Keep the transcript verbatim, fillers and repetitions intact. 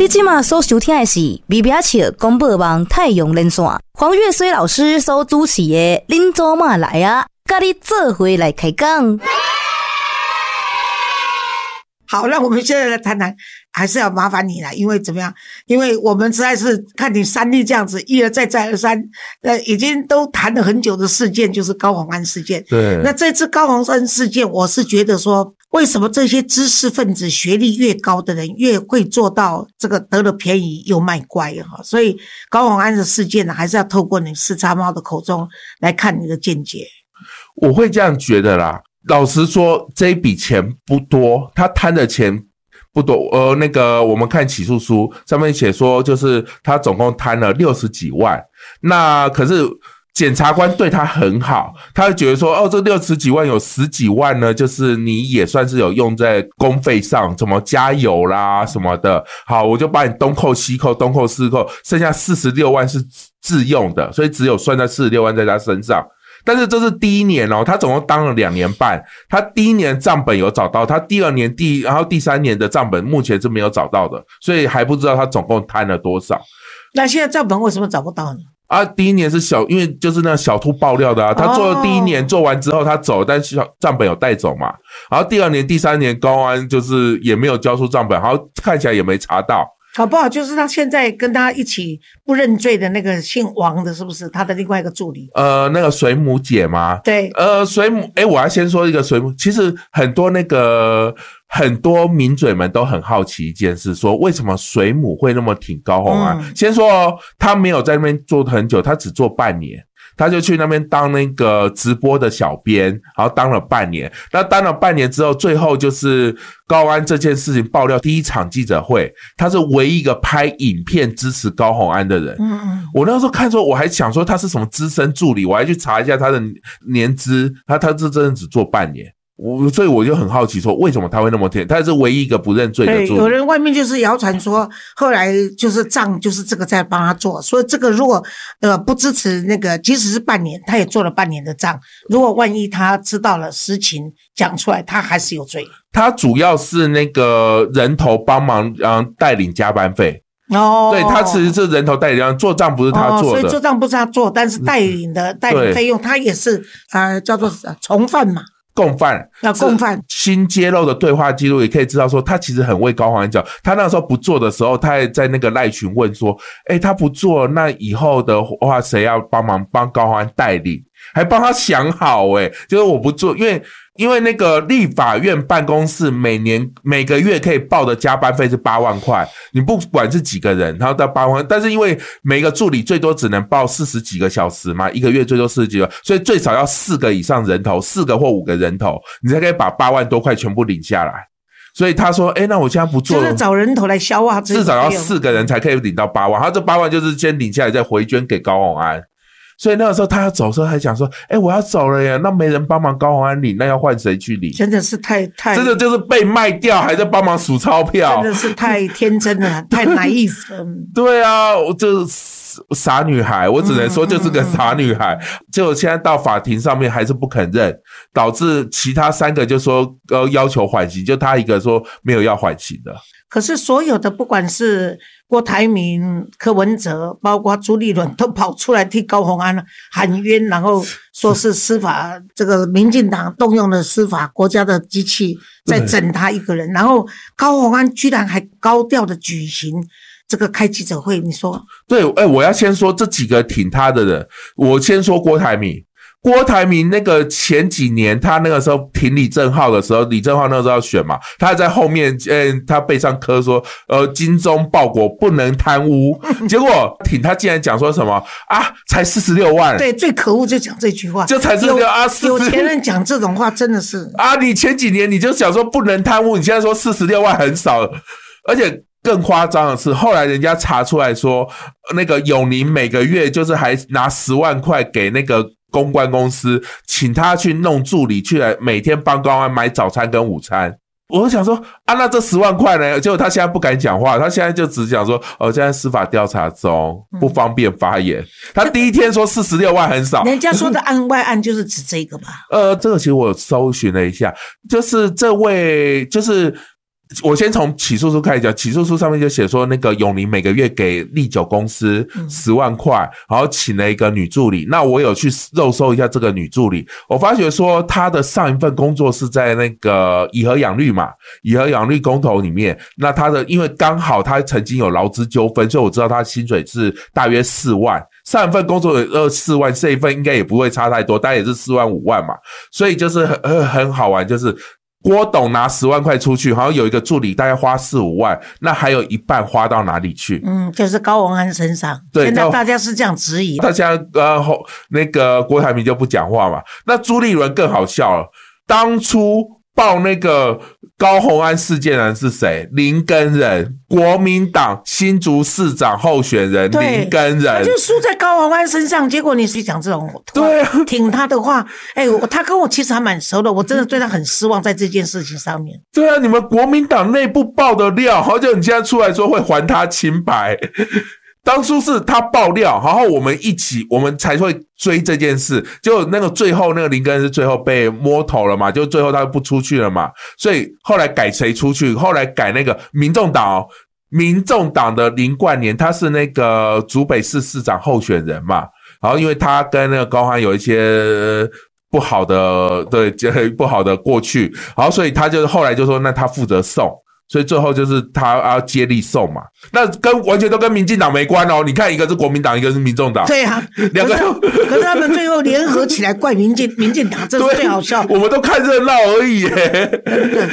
你现在所收听的是微微笑广播网太阳连线，黄月水老师所主持的恁祖妈来啊，跟你做伙来开讲。 好，那我们现在来谈谈，还是要麻烦你了，因为怎么样？因为我们实在是看你三立这样子一而再再而三，呃，已经都谈了很久的事件，就是高虹安事件。 对。 那这次高虹安事件，我是觉得说，为什么这些知识分子、学历越高的人，越会做到这个得了便宜又卖乖哈？所以高虹安的事件呢，还是要透过你四叉猫的口中来看你的见解。 我会这样觉得啦。老实说，这一笔钱不多，他贪的钱不多。呃，那个我们看起诉书上面写说，就是他总共贪了六十几万。那可是检察官对他很好，他会觉得说，哦，这六十几万有十几万呢，就是你也算是有用在公费上，什么加油啦什么的。好，我就把你东扣西扣，东扣西扣，剩下四十六万是自用的，所以只有算在四十六万在他身上。但是这是第一年哦，他总共当了两年半，他第一年账本有找到，他第二年第然后第三年的账本目前是没有找到的，所以还不知道他总共贪了多少。 那现在账本为什么找不到呢？ 啊，第一年是小，因为就是那小兔爆料的啊，他做了第一年、哦、做完之后他走，但是账本有带走嘛。然后第二年、第三年高安就是也没有交出账本，然后看起来也没查到。 搞不好就是他现在跟他一起不认罪的那个姓王的，是不是他的另外一个助理？ 呃，那个水母姐吗？ 对， 呃，水母，诶，我要先说一个水母。其实很多那个很多名嘴们都很好奇一件事，说为什么水母会那么挺高虹安？嗯、先说哦，他没有在那边做很久，他只做半年。他就去那边当那个直播的小编，然后当了半年。那当了半年之后，最后就是高安这件事情爆料第一场记者会，他是唯一一个拍影片支持高虹安的人。嗯嗯，我那时候看说，我还想说他是什么资深助理，我还去查一下他的年资，他他这真的只做半年。我所以我就很好奇说，为什么他会那么甜？他是唯一一个不认罪的助理。 对，有人外面就是谣传说，后来就是账就是这个在帮他做，所以这个如果呃不支持那个，即使是半年，他也做了半年的账。如果万一他知道了实情讲出来，他还是有罪。 他主要是那个人头帮忙，然后带领加班费。 哦， 对，他其实是人头代理，做账不是他做的， 哦、所以做账不是他做，但是带领的带领费用他也是呃叫做从犯嘛。 共犯， 要共犯。 新揭露的对话记录也可以知道说，他其实很为高虹安讲。他那时候不做的时候，他还在那个赖群问说：“诶，他不做，那以后的话谁要帮忙帮高虹安代理？”还帮他想好诶，就是我不做，因为因为那个立法院办公室每年每个月可以报的加班费是八万块，你不管是几个人，然后到八万，但是因为每个助理最多只能报四十几个小时嘛，一个月最多四十几个，所以最少要四个以上人头，四个或五个人头，你才可以把八万多块全部领下来。所以他说，诶，那我现在不做了， 就是找人头来消化， 至少要四个人才可以领到八万，他这八万就是先领下来再回捐给高虹安。所以那个时候他要走的时候还讲说，诶，我要走了耶，那没人帮忙高虹安领，那要换谁去领？ 真的是太太真的就是被卖掉还在帮忙数钞票， 真的是太天真了，太naive了。 对啊，我就是傻女孩，我只能说就是个傻女孩。结果现在到法庭上面还是不肯认，导致其他三个就说呃要求缓刑，就他一个说没有要缓刑的。 可是所有的不管是郭台铭、柯文哲，包括朱立伦，都跑出来替高虹安喊冤，然后说是司法这个民进党动用了司法国家的机器在整他一个人，然后高虹安居然还高调的举行这个开记者会，你说？对， 哎，我要先说这几个挺他的人，我先说郭台铭。郭台铭那个前几年他那个时候挺李正皓的时候，李正皓那个时候要选嘛，他还在后面呃他背上刻说呃精忠报国不能贪污，结果挺他竟然讲说什么啊才四十六万。 对，最可恶就讲这句话， 就才四十六啊， 有钱人讲这种话真的是啊，你前几年你就想说不能贪污，你现在说四十六万很少，而且更夸张的是，后来人家查出来说，那个永宁每个月就是还拿十万块给那个公关公司，请他去弄助理，去来每天帮高安买早餐跟午餐。我想说啊，那这十万块呢？结果他现在不敢讲话，他现在就只讲说，哦，现在司法调查中，不方便发言。嗯、他第一天说四十六万很少， 人家说的案外案就是指这个吧？ 呃，这个其实我搜寻了一下，就是这位就是。 我先从起诉书开始讲，起诉书上面就写说，那个永林每个月给利酒公司十万块，然后请了一个女助理。那我有去肉搜一下这个女助理，我发觉说她的上一份工作是在那个以和养绿嘛，以和养绿公投里面。那她的因为刚好她曾经有劳资纠纷，所以我知道她薪水是大约四万。上一份工作有四万，这一份应该也不会差太多，大概也是四万五万嘛。所以就是很很好玩，就是郭董拿十万块出去，好像有一个助理大概花四五万，那还有一半花到哪里去？ 嗯，就是高虹安身上。对，现在大家是这样质疑。 他现在呃，那个郭台铭就不讲话嘛。那朱立伦更好笑了，当初报那个高虹安事件人是谁？林耕仁，国民党新竹市长候选人林耕仁， 他就输在高虹安身上。结果你是讲这种话， 对啊， 挺他的话，哎、欸，他跟我其实还蛮熟的，我真的对他很失望在这件事情上面。 对啊，你们国民党内部爆的料，好久你现在出来说会还他清白。当初是他爆料，然后我们一起，我们才会追这件事。就那个最后那个林耕仁是最后被摸头了嘛，就最后他不出去了嘛，所以后来改谁出去？后来改那个民众党哦，民众党的林冠年，他是那个竹北市市长候选人嘛，然后因为他跟那个高虹安有一些不好的对不好的过去，然后所以他就后来就说，那他负责送。所以最后就是他要接力送嘛，那跟完全都跟民进党没关哦。你看，一个是国民党，一个是民众党， 对啊，两个可，可是他们最后联合起来怪民进民进党，这是最好笑。 我们都看热闹而已耶。